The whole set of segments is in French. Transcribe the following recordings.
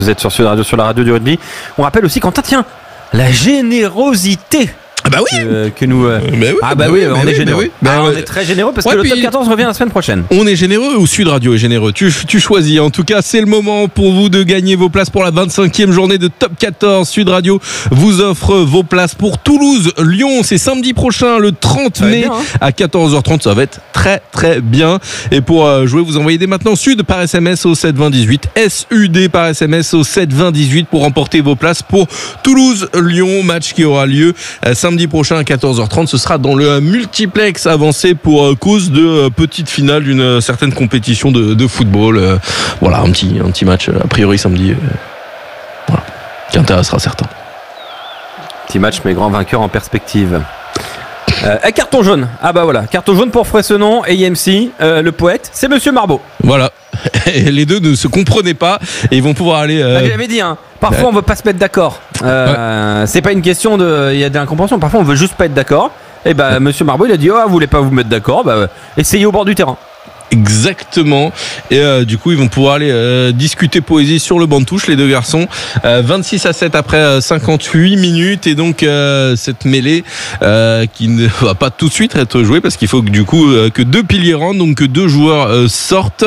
Vous êtes sur Sud Radio, sur la radio du rugby. On rappelle aussi, Quentin, tiens, la générosité. Ah bah oui que nous on est généreux. On est très généreux parce que le top 14 revient la semaine prochaine. On est généreux ou Sud Radio est généreux, tu choisis. En tout cas, c'est le moment pour vous de gagner vos places pour la 25e journée de top 14. Sud Radio vous offre vos places pour Toulouse-Lyon. C'est samedi prochain, le 30 mai à 14h30. Ça va être très très bien. Et pour jouer, vous envoyez dès maintenant Sud par SMS au 72018. SUD par SMS au 72018 pour remporter vos places pour Toulouse-Lyon. Match qui aura lieu samedi prochain à 14h30. Ce sera dans le multiplex avancé pour cause de petite finale d'une certaine compétition de football. Voilà, un petit match a priori samedi. Voilà, qui intéressera certains. Petit match, mais grand vainqueur en perspective. Carton jaune. Ah bah voilà, carton jaune pour Fressenon et IMC. Le poète, c'est Monsieur Marbeau. Voilà. Et les deux ne se comprenaient pas et ils vont pouvoir aller. J'avais dit, parfois on veut pas se mettre d'accord. C'est pas une question il y a de l'incompréhension. Parfois on veut juste pas être d'accord. Et Monsieur Marbeau il a dit vous voulez pas vous mettre d'accord, essayez au bord du terrain. Exactement. Et du coup ils vont pouvoir aller discuter poésie sur le banc de touche, les deux garçons. 26-7 après 58 minutes. Et donc cette mêlée qui ne va pas tout de suite être jouée parce qu'il faut que du coup que deux piliers rentrent, donc que deux joueurs sortent.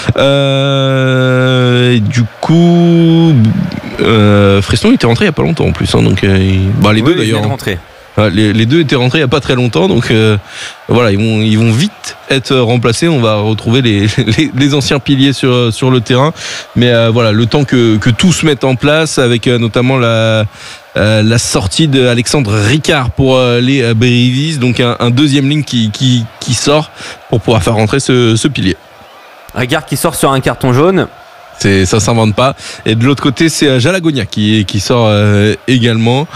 Et du coup Freston était rentré il y a pas longtemps en plus donc les deux d'ailleurs les deux étaient rentrés il y a pas très longtemps, donc voilà, ils vont vite être remplacés. On va retrouver les anciens piliers sur le terrain, mais voilà, le temps que tout se mette en place, avec notamment la sortie d'Alexandre Ricard pour les Brivis, donc un deuxième ligne qui sort pour pouvoir faire rentrer ce pilier. Ricard qui sort sur un carton jaune. Ça s'invente pas. Et de l'autre côté, c'est Jalagonia qui sort également,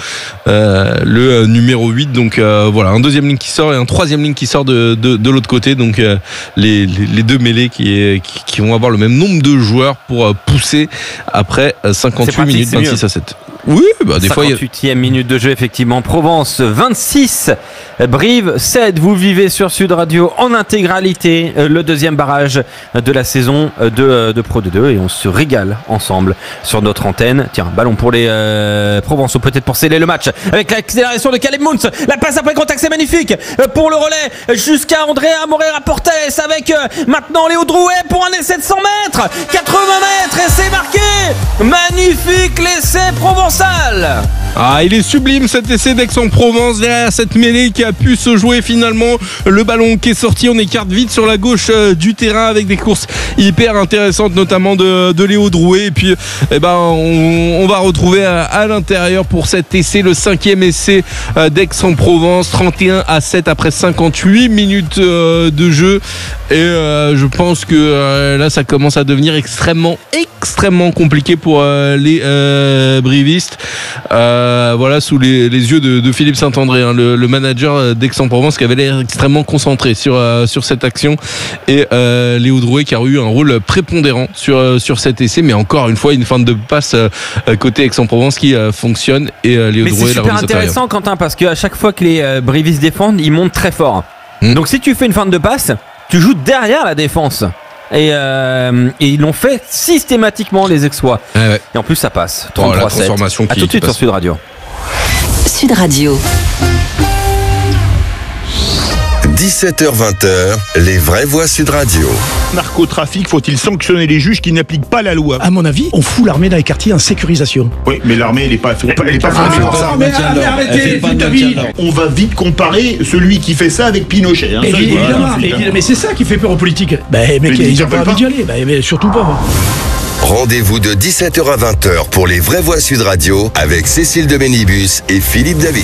le numéro 8. Donc voilà, un deuxième ligne qui sort et un troisième ligne qui sort de l'autre côté. Donc les deux mêlées qui vont avoir le même nombre de joueurs pour pousser après 58 minutes, 26-7. Oui, des fois. 58e minute de jeu, effectivement. Provence 26, Brive 7. Vous vivez sur Sud Radio en intégralité le deuxième barrage de la saison de Pro D2 et on se régale ensemble sur notre antenne. Tiens, ballon pour les Provençaux, peut-être pour sceller le match avec l'accélération de Caleb Mouns. La passe après contact, c'est magnifique pour le relais jusqu'à Andrea Morera Portes avec maintenant Léo Drouet pour un essai de 100 mètres, 80 mètres et c'est marqué. Magnifique l'essai provençal. Il est sublime cet essai d'Aix-en-Provence derrière cette mêlée qui a pu se jouer finalement. Le ballon qui est sorti, on écarte vite sur la gauche du terrain avec des courses hyper intéressantes, notamment de Léo Drouet. Et puis on va retrouver à l'intérieur pour cet essai, le 5e essai d'Aix-en-Provence, 31-7 après 58 minutes de jeu. Et je pense que là ça commence à devenir extrêmement compliqué pour les brivistes. Voilà, sous les yeux de Philippe Saint-André, le manager d'Aix-en-Provence, qui avait l'air extrêmement concentré sur cette action, et Léo Drouet qui a eu un rôle prépondérant sur cet essai, mais encore une fois une fin de passe côté Aix-en-Provence qui fonctionne, et Léo Drouet c'est super intéressant, Quentin, parce qu'à chaque fois que les brivistes défendent, ils montent très fort. Donc si tu fais une fin de passe, tu joues derrière la défense. Et ils l'ont fait systématiquement, les Aixois. Et en plus ça passe 33-7. À tout de suite sur Sud Radio. Sud Radio. 17h-20h, les vraies voix Sud Radio. Narcotrafic, faut-il sanctionner les juges qui n'appliquent pas la loi? À mon avis, on fout l'armée dans les quartiers en sécurisation. Oui, mais l'armée, elle n'est pas formée pour ça. Mais arrêtez, on va vite comparer celui qui fait ça avec Pinochet. Mais évidemment, mais c'est ça qui fait peur aux politiques. Ils n'ont pas envie d'y aller, mais surtout pas. Rendez-vous de 17h à 20h pour les vraies voix Sud Radio avec Cécile de Bénibus et Philippe David.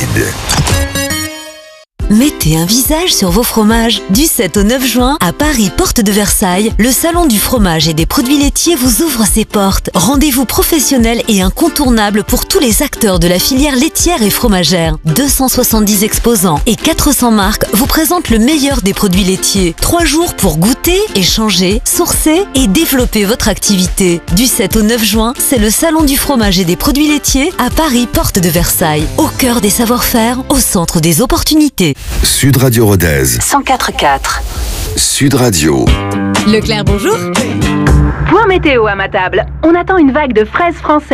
Mettez un visage sur vos fromages. Du 7 au 9 juin, à Paris, porte de Versailles, le salon du fromage et des produits laitiers vous ouvre ses portes. Rendez-vous professionnel et incontournable pour tous les acteurs de la filière laitière et fromagère. 270 exposants et 400 marques vous présentent le meilleur des produits laitiers. 3 jours pour goûter, échanger, sourcer et développer votre activité. Du 7 au 9 juin, c'est le salon du fromage et des produits laitiers à Paris, porte de Versailles. Au cœur des savoir-faire, au centre des opportunités. Sud Radio Rodez 104.4. Sud Radio. Leclerc, bonjour. Point météo à ma table. On attend une vague de fraises françaises.